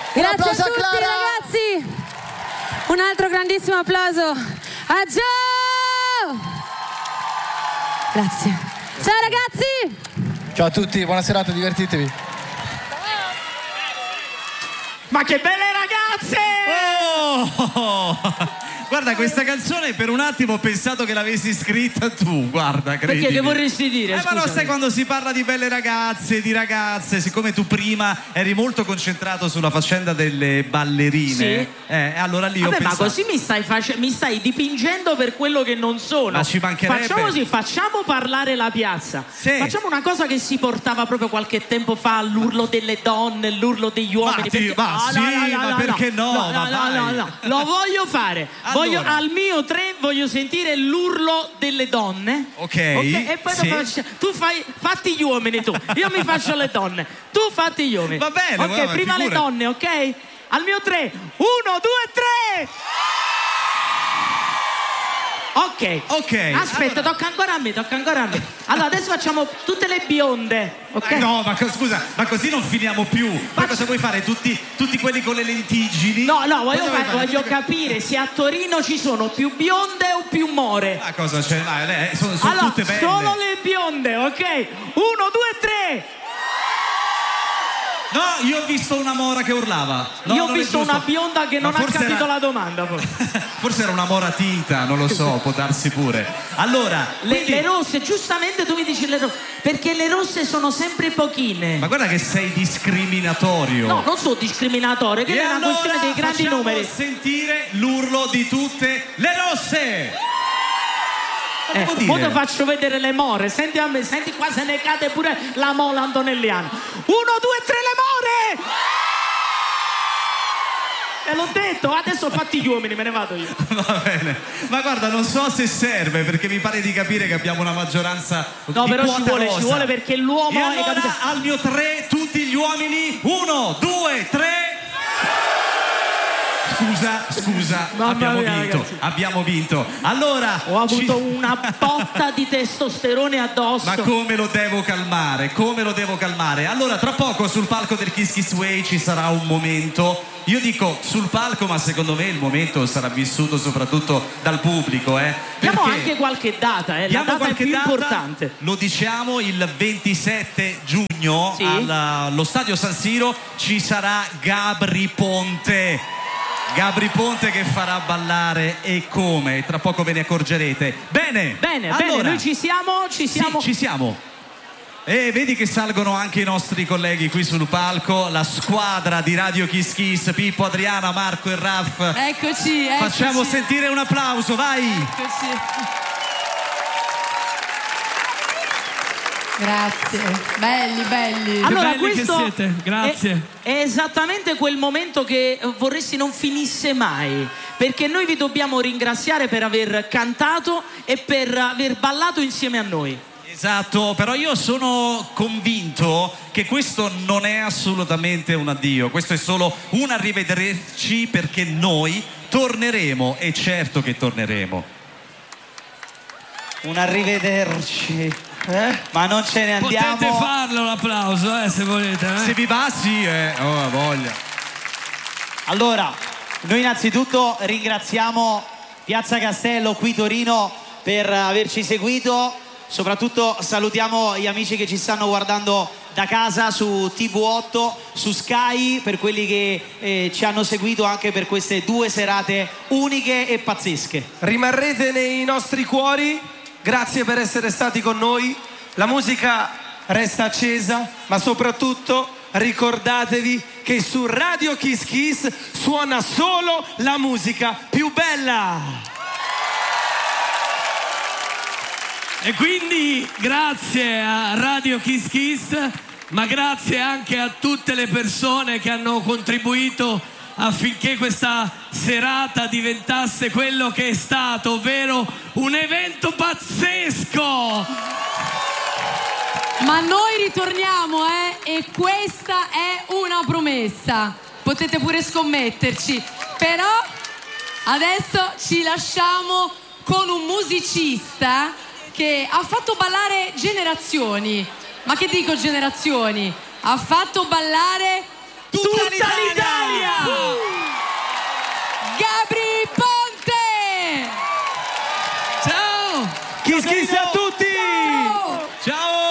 Grazie a tutti, Clara. ragazzi. Un altro grandissimo applauso a Joe. Grazie. Ciao ragazzi. Ciao a tutti, buona serata, divertitevi. Ma che belle ragazze! Oh! Guarda, questa canzone per un attimo ho pensato che l'avessi scritta tu, guarda, credimi. Perché che vorresti dire? Ma no, sai, quando si parla di belle ragazze, di ragazze, siccome tu prima eri molto concentrato sulla faccenda delle ballerine, sì. Allora lì ho Vabbè, pensato... ma così mi stai dipingendo per quello che non sono. Ma ci mancherebbe. Facciamo così, facciamo parlare la piazza. Sì. Facciamo una cosa che si portava proprio qualche tempo fa, l'urlo delle donne, l'urlo degli uomini. Ma perché no? No, lo voglio fare. Allora. Al mio 3 voglio sentire l'urlo delle donne. Ok. E poi tu fatti gli uomini tu. Io mi faccio le donne. Tu fatti gli uomini. Va bene. Ok, prima le donne, ok? Al mio 3. 1, 2, 3. Ok. Aspetta, allora... tocca ancora a me. Allora, adesso facciamo tutte le bionde, ok? No, ma scusa, ma così non finiamo più. Ma cosa vuoi fare? Tutti quelli con le lentiggini? No, voglio capire se a Torino ci sono più bionde o più more. Ma cosa c'è? Sono allora, tutte belle. Solo le bionde, ok? 1, 2, 3. No, io ho visto una mora che urlava. No, io ho visto una bionda che non ha capito la domanda. Forse era una mora tinta, non lo so, può darsi pure. Allora, le rosse, giustamente tu mi dici le rosse, perché le rosse sono sempre pochine. Ma guarda che sei discriminatorio. No, non sono discriminatorio, che è una questione dei grandi numeri. Sentire l'urlo di tutte le rosse. Poi ti faccio vedere le more. Senti a me, senti qua, se ne cade pure la mola antonelliana. 1, 2, 3, le more! Te l'ho detto, adesso fatti gli uomini, me ne vado io. Va bene. Ma guarda, non so se serve, perché mi pare di capire che abbiamo una maggioranza. No, di però quota ci vuole perché l'uomo e allora, è capito. Al mio 3, tutti gli uomini. 1, 2, 3. Scusa, abbiamo vinto. Allora, ho avuto una botta di testosterone addosso. Ma come lo devo calmare? Allora, tra poco sul palco del Kiss Kiss Way ci sarà un momento. Io dico sul palco, ma secondo me il momento sarà vissuto soprattutto dal pubblico, Diamo anche qualche data, la data è più importante. Lo diciamo, il 27 giugno sì. Allo stadio San Siro ci sarà Gabri Ponte che farà ballare e come, tra poco ve ne accorgerete. Bene, allora, noi ci siamo. Sì, ci siamo. E vedi che salgono anche i nostri colleghi qui sul palco, la squadra di Radio Kiss Kiss, Pippo, Adriana, Marco e Raff. Eccoci. Facciamo sentire un applauso, vai. Eccoci. Grazie, belli. Allora, che belli che siete, grazie. È esattamente quel momento che vorresti non finisse mai, perché noi vi dobbiamo ringraziare per aver cantato e per aver ballato insieme a noi. Esatto, però io sono convinto che questo non è assolutamente un addio, questo è solo un arrivederci, perché noi torneremo, e certo che torneremo. Un arrivederci. Ma non ce ne andiamo. Potete farlo l'applauso, se volete. Se vi va, sì, ho voglia. Allora, noi innanzitutto ringraziamo Piazza Castello qui Torino per averci seguito. Soprattutto salutiamo gli amici che ci stanno guardando da casa su TV8, su Sky, per quelli che ci hanno seguito anche per queste 2 serate uniche e pazzesche. Rimarrete nei nostri cuori. Grazie per essere stati con noi. La musica resta accesa, ma soprattutto ricordatevi che su Radio Kiss Kiss suona solo la musica più bella. E quindi grazie a Radio Kiss Kiss, ma grazie anche a tutte le persone che hanno contribuito affinché questa serata diventasse quello che è stato, ovvero un evento pazzesco. Ma noi ritorniamo, e questa è una promessa. Potete pure scommetterci. Però adesso ci lasciamo con un musicista che ha fatto ballare generazioni. Ma che dico generazioni? Ha fatto ballare tutta l'Italia! Gabri Ponte. Ciao! Kiss Kiss a tutti! Ciao. Ciao!